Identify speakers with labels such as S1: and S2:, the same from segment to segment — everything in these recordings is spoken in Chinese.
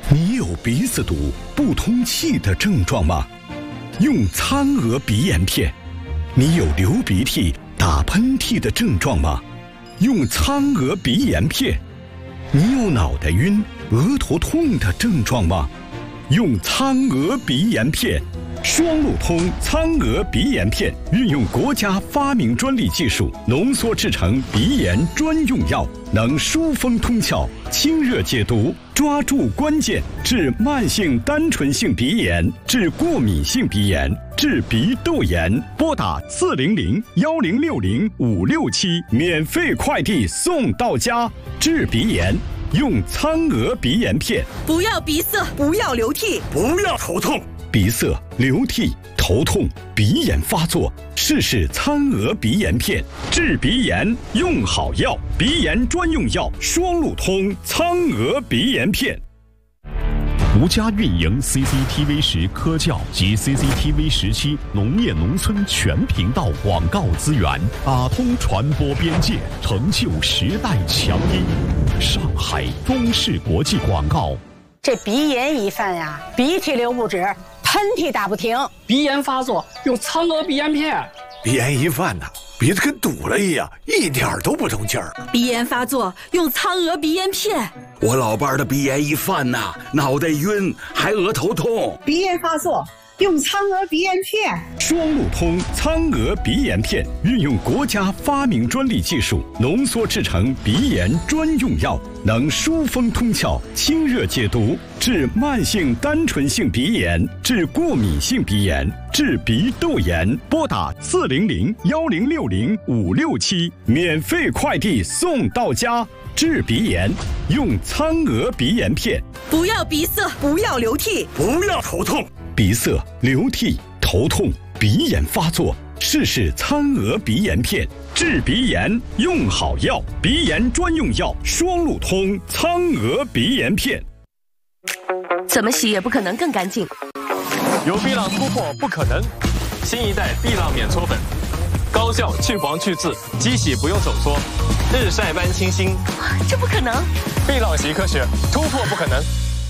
S1: 你有鼻子堵、不通气的症状吗？用苍鹅鼻炎片。你有流鼻涕、打喷嚏的症状吗？用苍鹅鼻炎片。你有脑袋晕、额头痛的症状吗？用苍鹅鼻炎片。双路通苍鹅鼻炎片运用国家发明专利技术浓缩制成鼻炎专用药，能疏风通窍、清热解毒，抓住关键，治慢性单纯性鼻炎，治过敏性鼻炎，治鼻窦炎。拨打400-1060-567，免费快递送到家。治鼻炎用苍鹅鼻炎片。
S2: 不要鼻塞，不要流涕，
S3: 不要头痛。
S1: 鼻塞、流涕、头痛、鼻炎发作，试试苍鹅鼻炎片。治鼻炎用好药，鼻炎专用药，双路通苍鹅鼻炎片。
S4: 独家运营 CCTV10科教及 CCTV17农业农村全频道广告资源，打通传播边界，成就时代强音。上海中视国际广告。
S5: 这鼻炎一犯呀，鼻涕流不止，喷嚏打不停。
S6: 鼻炎发作用苍鹅鼻炎片。
S3: 鼻炎一犯呐，鼻子跟堵了一样，一点都不通气儿。
S2: 鼻炎发作用苍鹅鼻炎片。
S7: 我老伴儿的鼻炎一犯呐，脑袋晕，还额头痛。
S8: 鼻炎发作用苍鹅鼻炎片。
S1: 双路通苍鹅鼻炎片运用国家发明专利技术浓缩制成鼻炎专用药，能疏风通窍、清热解毒，治慢性单纯性鼻炎，治过敏性鼻炎，治鼻窦炎。拨打400-1060-567，免费快递送到家。治鼻炎用苍鹅鼻炎片。
S2: 不要鼻塞，不要流涕，
S3: 不要头痛。
S1: 鼻塞、流涕、头痛、鼻炎发作，试试苍鹅鼻炎片。治鼻炎用好药，鼻炎专用药，双路通苍鹅鼻炎片。
S9: 怎么洗也不可能更干净。
S10: 有碧浪突破不可能，新一代碧浪免搓粉，高效去黄去渍，机洗不用手搓，日晒般清新。
S9: 这不可能！
S10: 碧浪习科学，突破不可能。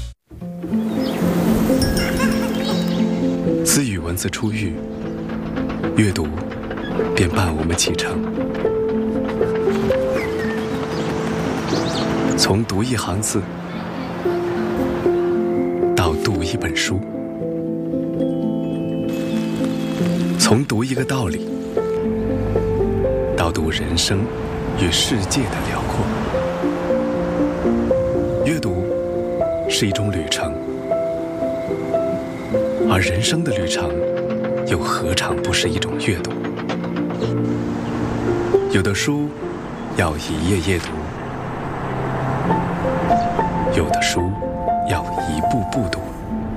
S11: 自与文字初遇，阅读便伴我们启程。从读一行字到读一本书，从读一个道理到读人生与世界的辽阔。阅读是一种旅程，而人生的旅程又何尝不是一种阅读？有的书要一页页读，有的书要一步步读。